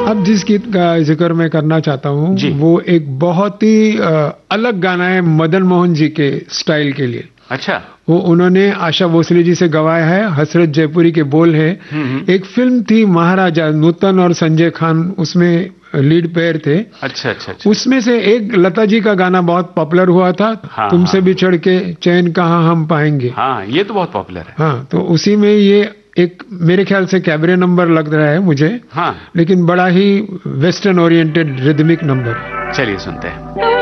अब जिस गीत का जिक्र मैं करना चाहता हूँ वो एक बहुत ही अलग गाना है मदन मोहन जी के स्टाइल के लिए। अच्छा। वो उन्होंने आशा भोसले जी से गवाया है, हसरत जयपुरी के बोल है। एक फिल्म थी महाराजा, नूतन और संजय खान उसमें लीड पेयर थे। अच्छा अच्छा अच्छा। उसमें से एक लता जी का गाना बहुत पॉपुलर हुआ था, तुमसे बिछड़ के चैन कहाँ हम पाएंगे। हाँ, ये तो बहुत पॉपुलर है। हाँ, तो उसी में ये एक मेरे ख्याल से कैबरे नंबर लग रहा है मुझे। हाँ, लेकिन बड़ा ही वेस्टर्न ओरिएंटेड रिदमिक नंबर। चलिए सुनते हैं।